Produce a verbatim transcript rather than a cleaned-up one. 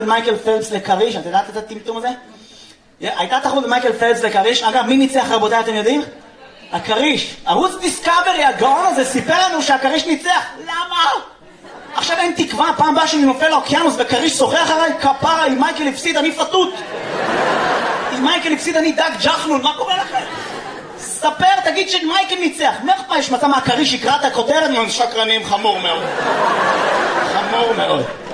מייקל פלפס לקריש, את יודעת את הטמטום הזה? הייתה תחרות במייקל פלפס לקריש, אגב, מי ניצח רבותיי, אתם יודעים? הקריש. ערוץ דיסקאברי, הגאון הזה, סיפר לנו שהקריש ניצח. למה? עכשיו אין תקווה, פעם באה שאני נופל לאוקיינוס וקריש שוחה אחריי, כפרה, אם מייקל הפסיד אני פתות. אם מייקל הפסיד אני דג ג'חנון, מה קורה לכם? ספר, תגיד שמייקל ניצח. מה יש מצא מה הקריש יקרא את הכותרת? שקרנים, חמור מאוד. חמור מאוד.